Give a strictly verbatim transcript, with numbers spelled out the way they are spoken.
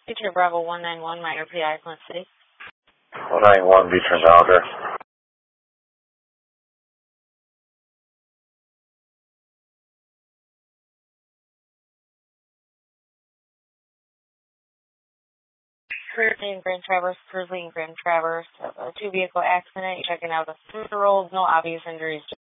Teacher Bravo one nine one, minor P I, Flint City. one nine one, Beatrice Alger. Cruising Grand Traverse, cruising Grand Traverse, a two vehicle accident, checking out a three-year-old, no obvious injuries.